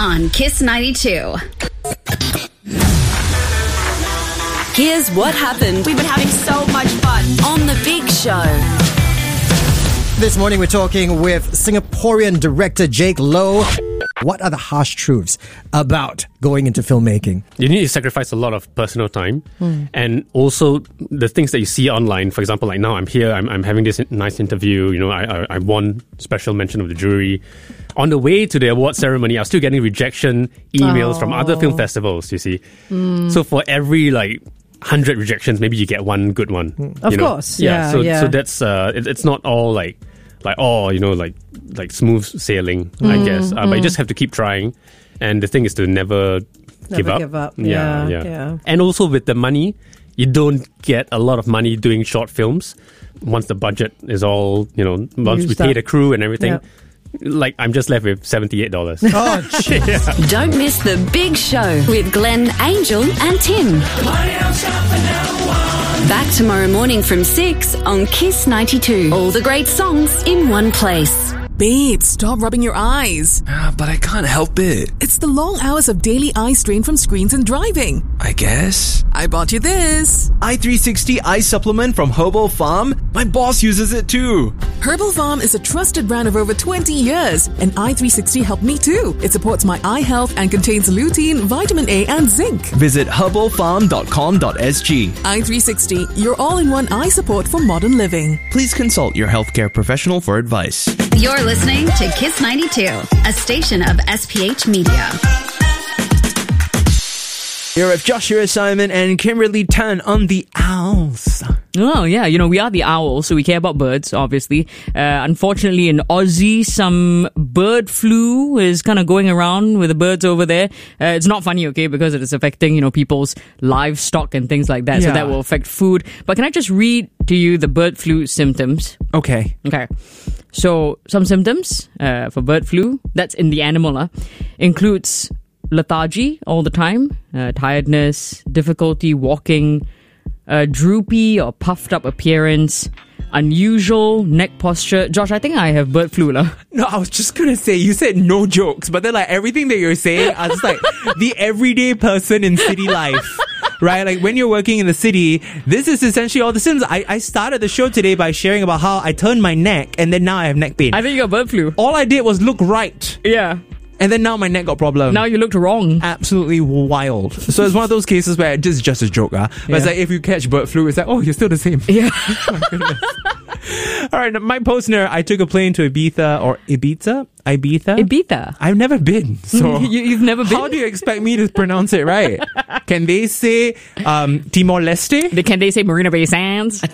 on Kiss 92. Here's what happened. We've been having so much fun on The Big Show. This morning we're talking with Singaporean director Jake Loh. What are the harsh truths about going into filmmaking? You need to sacrifice a lot of personal time, and also the things that you see online. For example, like now I'm here, I'm having this nice interview. You know, I won special mention of the jury. On the way to the award ceremony, I was still getting rejection emails from other film festivals. You see, so for every 100 rejections, maybe you get one good one. Of course, So that's it's not all like smooth sailing, I guess. But you just have to keep trying, and the thing is to never give up. Yeah. And also with the money, you don't get a lot of money doing short films. Once the budget is all, once we pay the crew and everything. I'm just left with $78. Oh, jeez. Don't miss The Big Show with Glenn, Angel and Tim. Back tomorrow morning from 6 on Kiss 92. All the great songs in one place. Babe, stop rubbing your eyes. But I can't help it. It's the long hours of daily eye strain from screens and driving. I guess. I bought you this. i360 Eye Supplement from Herbal Farm. My boss uses it too. Herbal Farm is a trusted brand of over 20 years. And i360 helped me too. It supports my eye health and contains lutein, vitamin A and zinc. Visit herbalfarm.com.sg. i360, your all-in-one eye support for modern living. Please consult your healthcare professional for advice. You're listening to Kiss 92, a station of SPH Media. You're with Joshua Simon and Kimberly Tan on the Owls. Oh, yeah. We are the owls, so we care about birds, obviously. Unfortunately, in Aussie, some bird flu is kind of going around with the birds over there. It's not funny, okay, because it is affecting, people's livestock and things like that. So that will affect food. But can I just read to you the bird flu symptoms? Okay. So, some symptoms for bird flu, that's in the animal, includes lethargy all the time, tiredness, difficulty walking, droopy or puffed up appearance, unusual neck posture. Josh, I think I have bird flu. No, I was just going to say, you said no jokes, but then everything that you're saying, I was the everyday person in city life. Right? When you're working in the city, this is essentially all the symptoms. I started the show today by sharing about how I turned my neck and then now I have neck pain. I think you got bird flu. All I did was look right. Yeah. And then now my neck got problem. Now you looked wrong. Absolutely wild. So it's one of those cases where it's just a joke. But it's if you catch bird flu, it's you're still the same. Yeah. Oh my goodness. All right, my postner, I took a plane to Ibiza. I've never been. So You've never been? How do you expect me to pronounce it right? Can they say Timor-Leste? Can they say Marina Bay Sands?